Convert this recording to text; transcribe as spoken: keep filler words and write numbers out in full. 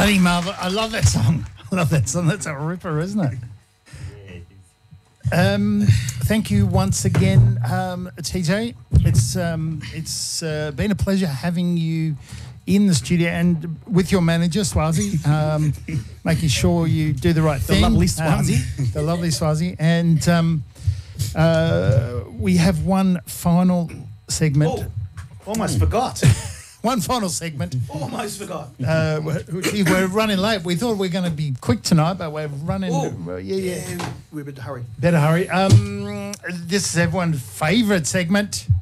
Bloody Marvel. I love that song. I love that song. That's a ripper, isn't it? Um, thank you once again, um, T J. It's um, it's uh, been a pleasure having you in the studio and with your manager, Swazi, um, making sure you do the right The thing. lovely Swazi. Um, the lovely Swazi. And um, uh, we have one final segment. Oh, almost forgot. One final segment. Almost forgot. Uh, we're, gee, we're running late. We thought we were going to be quick tonight, but we're running. Oh, uh, yeah, yeah. yeah, we better hurry. Better hurry. Um, this is everyone's favourite segment.